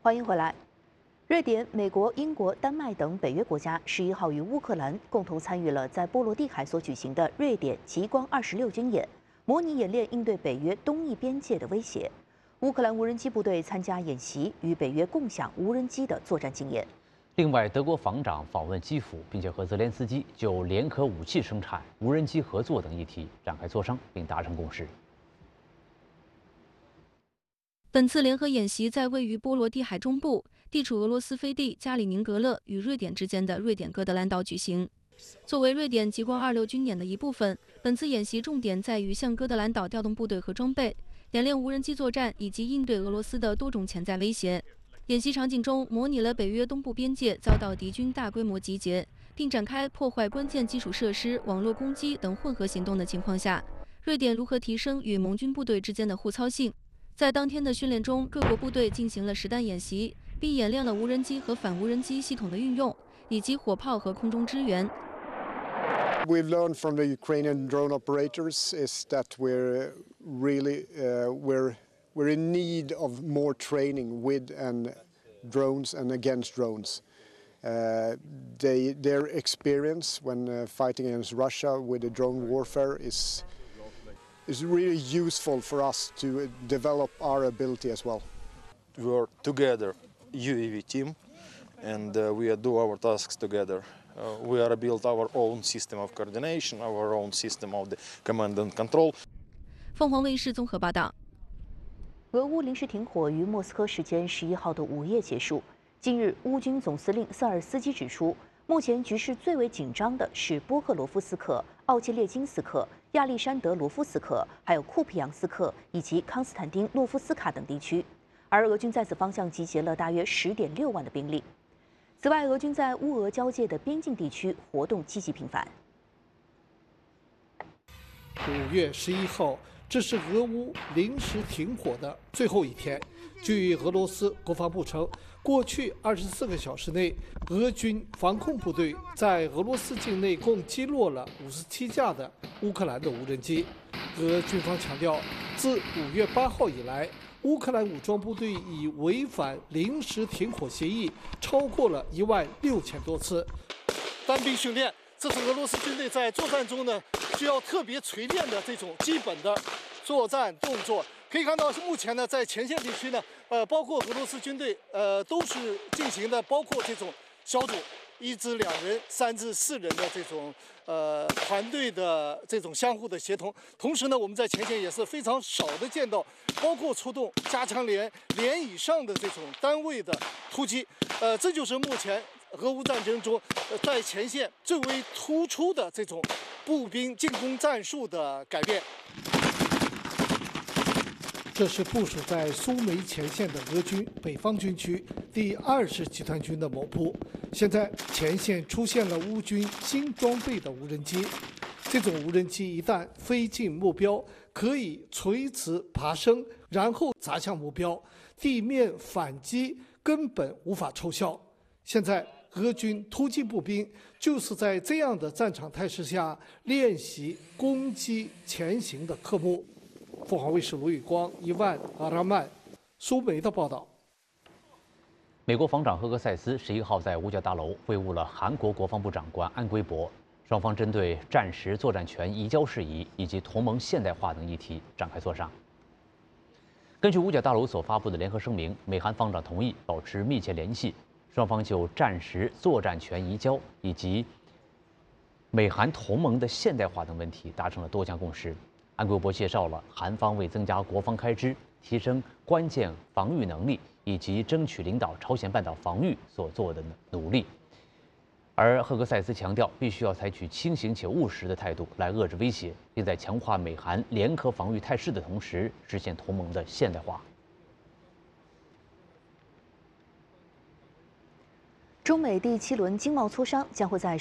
欢迎回来。瑞典、美国、英国、丹麦等北约国家11号与乌克兰共同参与了在波罗的海所举行的瑞典极光26军演，模拟演练应对北约东翼边界的威胁。乌克兰无人机部队参加演习，与北约共享无人机的作战经验。 另外，德国防长访问基辅，并且和泽连斯基就联合武器生产、无人机合作等议题展开磋商，并达成共识。 本次联合演习在位于波罗的海中部、地处俄罗斯飞地加里宁格勒与瑞典之间的瑞典哥德兰岛举行。作为瑞典极光26军演的一部分，本次演习重点在于向哥德兰岛调动部队和装备，演练无人机作战以及应对俄罗斯的多种潜在威胁。演习场景中模拟了北约东部边界遭到敌军大规模集结，并展开破坏关键基础设施、网络攻击等混合行动的情况下，瑞典如何提升与盟军部队之间的互操性。在当天的训练中，各国部队进行了实弹演习，并演练了无人机和反无人机系统的运用，以及火炮和空中支援。 We've learned from the Ukrainian drone operators is that we're in need of more training with and drones and against drones. Their experience when fighting against Russia with the drone warfare is really useful for us to develop our ability as well. We are together, UAV team, and we do our tasks together. We are built our own system of coordination, our own system of the command and control. 凤凰卫视综合报道。 俄乌临时停火于莫斯科时间11号的午夜结束。近日，乌军总司令瑟尔斯基指出，目前局势最为紧张的是波克罗夫斯克、奥切列金斯克、亚历山德罗夫斯克，还有库皮扬斯克以及康斯坦丁诺夫斯卡等地区。而俄军在此方向集结了大约10.6万的兵力。此外，俄军在乌俄交界的边境地区活动积极频繁。 5月11号，这是俄乌临时停火的最后一天。据俄罗斯国防部称，过去24个小时内，俄军防空部队在俄罗斯境内共击落了57架的乌克兰的无人机。俄军方强调，自5月8号以来，乌克兰武装部队已违反临时停火协议超过了16000多次。单兵训练，这是俄罗斯军队在作战中呢需要特别锤炼的这种基本的作战动作。可以看到，目前呢在前线地区呢，包括俄罗斯军队都是进行的，包括这种小组1至2人、3至4人的这种团队的这种相互的协同。同时呢，我们在前线也是非常少的见到，包括出动加强连以上的这种单位的突击。这就是目前俄乌战争中在前线最为突出的这种步兵进攻战术的改变。这是部署在苏梅前线的俄军北方军区第20集团军的某部。现在前线出现了乌军新装备的无人机，这种无人机一旦飞进目标，可以垂直爬升，然后砸向目标，地面反击根本无法奏效。现在俄军突击步兵就是在这样的战场态势下练习攻击前行的科目。凤凰卫视卢宇光、伊万·阿拉曼、苏梅的报道。 美国防长赫克塞斯11号在五角大楼会晤了韩国国防部长官安圭博，双方针对战时作战权移交事宜以及同盟现代化等议题展开磋商。根据五角大楼所发布的联合声明，美韩方长同意保持密切联系，双方就战时作战权移交以及美韩同盟的现代化等问题达成了多项共识。安圭博介绍了韩方为增加国防开支、提升关键防御能力以及争取领导朝鲜半岛防御所做的努力。而赫克塞斯强调，必须要采取清醒且务实的态度来遏制威胁，并在强化美韩联合防御态势的同时，实现同盟的现代化。 中美第7轮经贸磋商将会在